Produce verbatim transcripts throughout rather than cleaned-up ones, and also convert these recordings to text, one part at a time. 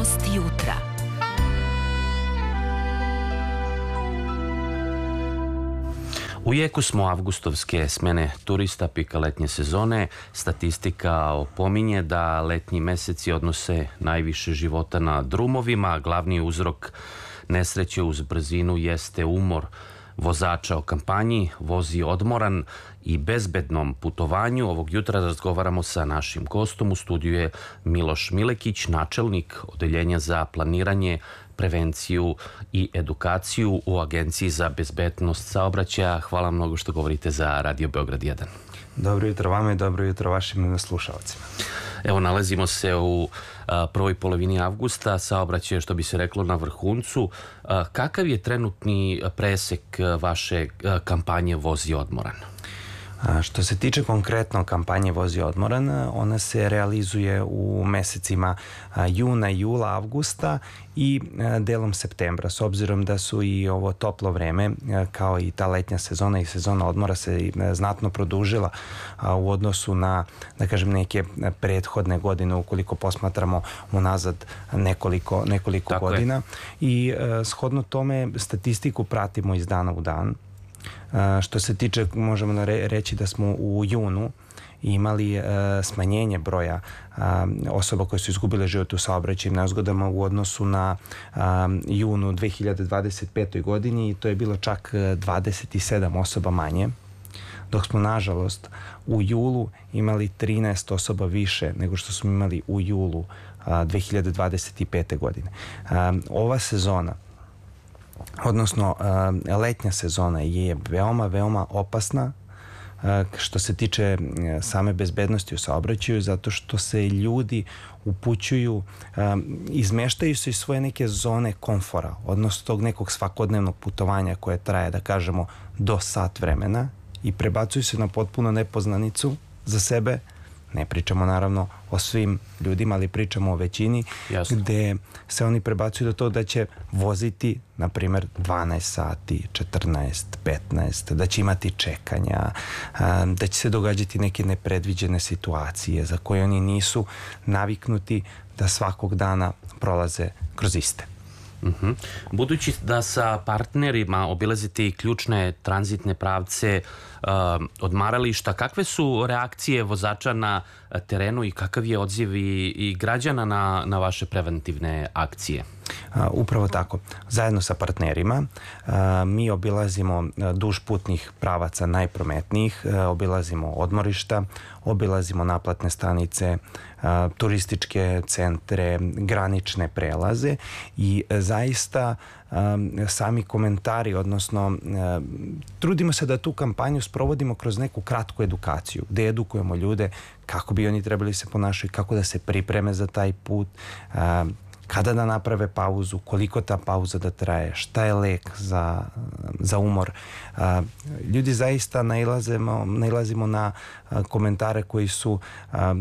Gost jutra. U jeku smo avgustovske smene turista pika letnje sezone. Statistika opominje da letnji meseci odnose najviše života na drumovima. Glavni uzrok nesreće uz brzinu jeste umor vozača. O kampanji Vozi odmoran i bezbednom putovanju ovog jutra razgovaramo sa našim gostom. U studiju je Miloš Milekić, načelnik Odeljenja za planiranje, prevenciju i edukaciju u Agenciji za bezbednost saobraćaja. Hvala mnogo što govorite za Radio Beograd jedan. Dobro jutro vama i dobro jutro vašim slušalcima. Evo, nalazimo se u a, prvoj polovini avgusta, saobraćaj, što bi se reklo, na vrhuncu. A, kakav je trenutni presek vaše a, kampanje Vozi odmoran? A, što se tiče konkretno kampanje Vozi odmoran, ona se realizuje u mesecima a, juna, jula, avgusta i a, delom septembra. S obzirom da su i ovo toplo vreme, a, kao i ta letnja sezona i sezona odmora se a, znatno produžila a, u odnosu na, da kažem, neke prethodne godine, ukoliko posmatramo unazad nekoliko, nekoliko godina. Je. I a, shodno tome statistiku pratimo iz dana u dan. Uh, što se tiče, možemo re, reći da smo u junu imali uh, smanjenje broja uh, osoba koje su izgubile život u saobraćajnim nezgodama u odnosu na uh, junu dve hiljade dvadeset pete. godini i to je bilo čak dvadeset sedam osoba manje, dok smo nažalost u julu imali trinaest osoba više nego što smo imali u julu uh, dve hiljade dvadeset pete. godine. Uh, ova sezona, odnosno letnja sezona je veoma, veoma opasna što se tiče same bezbednosti u saobraćaju, zato što se ljudi upućuju, izmeštaju se iz svoje neke zone komfora, odnosno tog nekog svakodnevnog putovanja koje traje, da kažemo, do sat vremena i prebacuju se na potpuno nepoznanicu za sebe. Ne pričamo naravno o svim ljudima, ali pričamo o većini. Jasno. Gde se oni prebacuju do toga da će voziti, na primjer, dvanaest sati, četrnaest, petnaest, da će imati čekanja, da će se događati neke nepredviđene situacije za koje oni nisu naviknuti da svakog dana prolaze kroz iste. Uh-huh. Budući da sa partnerima obilazite i ključne tranzitne pravce uh, odmarališta, kakve su reakcije vozača na terenu i kakav je odziv i, i građana na, na vaše preventivne akcije? Uh, upravo tako. Zajedno sa partnerima uh, mi obilazimo duž putnih pravaca najprometnijih, uh, obilazimo odmorišta, obilazimo naplatne stanice, uh, turističke centre, granične prelaze i uh, zaista um, sami komentari, odnosno uh, trudimo se da tu kampanju sprovodimo kroz neku kratku edukaciju, gde edukujemo ljude kako bi oni trebali se ponašati, kako da se pripreme za taj put, uh, kada da naprave pauzu, koliko ta pauza da traje, šta je lek za, za umor. A, ljudi zaista nailazimo, nailazimo na a, komentare koji su, a,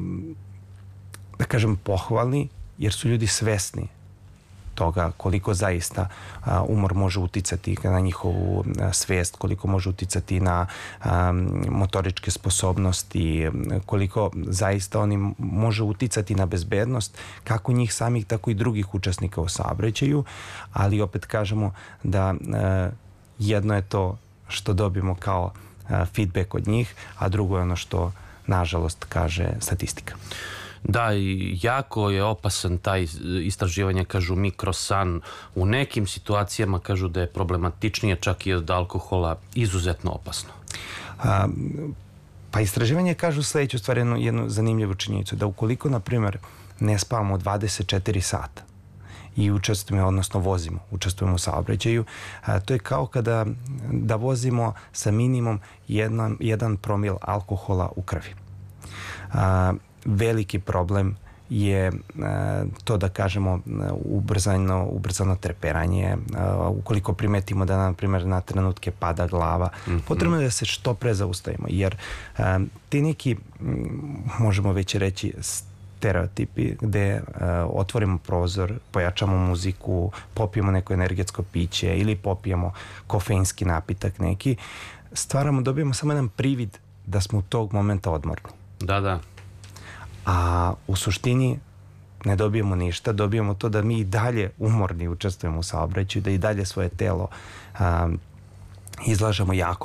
da kažem, pohvalni, jer su ljudi svesni toga koliko zaista a, umor može uticati na njihovu a, svest, koliko može uticati na a, motoričke sposobnosti, koliko zaista oni može uticati na bezbednost kako njih samih, tako i drugih učesnika u saobraćaju, ali opet kažemo da a, jedno je to što dobimo kao a, feedback od njih, a drugo je ono što nažalost kaže statistika. Da, i jako je opasan taj istraživanje, kažu mikrosan. U nekim situacijama kažu da je problematičnije čak i od alkohola, izuzetno opasno. A, pa istraživanje kažu sledeću stvar, jednu, jednu zanimljivu činjenicu, da ukoliko, na primjer, ne spavamo dvadeset četiri sata i učestvujemo, odnosno vozimo, učestvujemo u saobraćaju, a, to je kao kada da vozimo sa minimum jedan, jedan promil alkohola u krvi. A, veliki problem je e, to, da kažemo, ubrzano, ubrzano treperanje, e, ukoliko primetimo da, na primjer, na trenutke pada glava, mm-hmm. potrebno je da se što pre zaustavimo, jer e, ti neki, možemo već reći, stereotipi gde e, otvorimo prozor, pojačamo muziku, popijemo neko energetsko piće ili popijemo kofeinski napitak neki, stvaramo, dobijemo samo jedan privid da smo u tog momenta odmorni. Da, da. A u suštini ne dobijemo ništa, dobijemo to da mi i dalje umorni učestvujemo u saobraćaju, da i dalje svoje telo a, izlažemo jako